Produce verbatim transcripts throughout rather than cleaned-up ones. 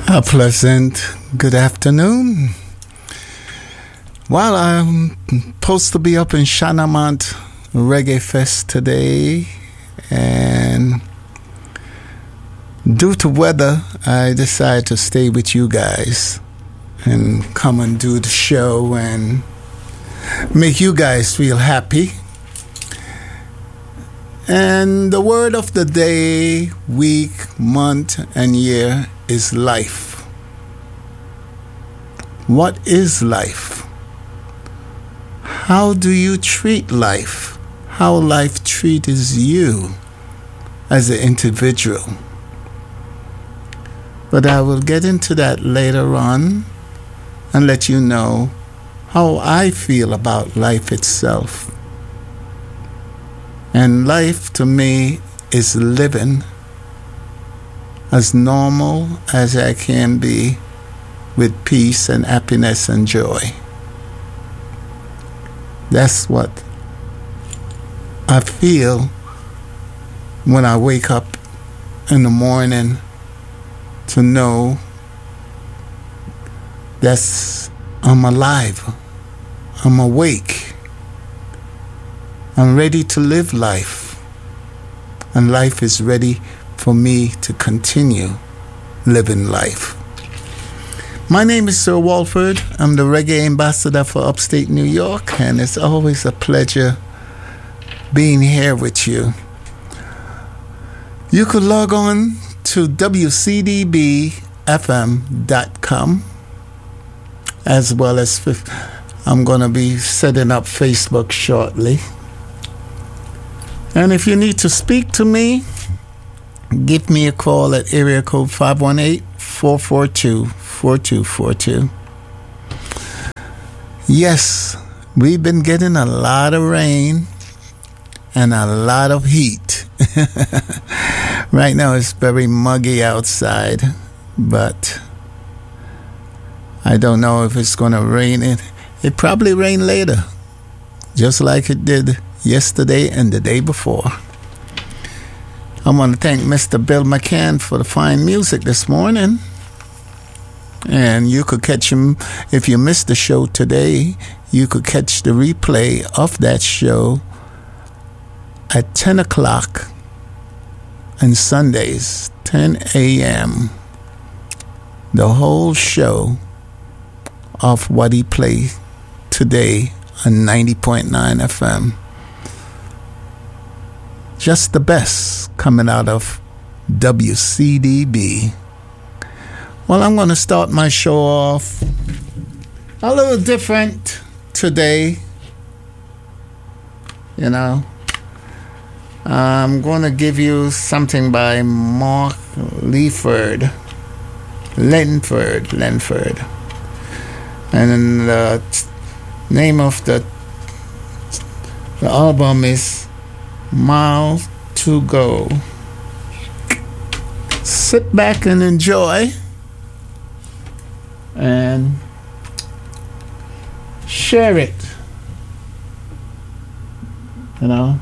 A pleasant good afternoon. Well, I'm supposed to be up in Shanamont Reggae Fest today, and due to weather, I decided to stay with you guys and come and do the show and make you guys feel happy. And the word of the day, week, month, and year is life. What is life? How do you treat life? How life treats you as an individual? But I will get into that later on and let you know how I feel about life itself. And life to me is living as normal as I can be, with peace and happiness and joy. That's what I feel when I wake up in the morning, to know that I'm alive, I'm awake, I'm ready to live life, and life is ready for me to continue living life. My name is Sir Walford. I'm the Reggae Ambassador for Upstate New York, and it's always a pleasure being here with you. You could log on to W C D B F M dot com, as well as I'm going to be setting up Facebook shortly. And if you need to speak to me, give me a call at area code five one eight, four four two, four two four two. Yes, we've been getting a lot of rain and a lot of heat. Right now it's very muggy outside, but I don't know if it's going to rain. It, it probably rain later, just like it did yesterday and the day before. I want to thank Mister Bill McCann for the fine music this morning. And you could catch him, if you missed the show today, you could catch the replay of that show at ten o'clock on Sundays, ten a.m. The whole show of what he played today on ninety point nine F M. Just the best coming out of W C D B. Well, I'm going to start my show off a little different today. You know, I'm going to give you something by Mark Leaford, Lenford, Lenford. And the t- name of the, the album is Mile to Go. Sit back and enjoy, and share it. You know,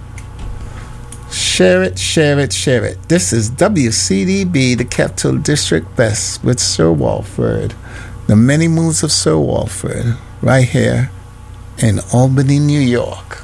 share it, share it, share it. This is W C D B, the Capital District Best, with Sir Walford, the many moves of Sir Walford, right here in Albany, New York.